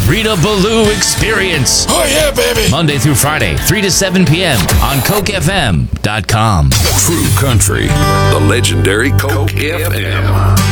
Rita Ballou Experience. Oh, yeah, baby. Monday through Friday, 3 to 7 p.m. on CokeFM.com. True Country, the legendary Coke FM.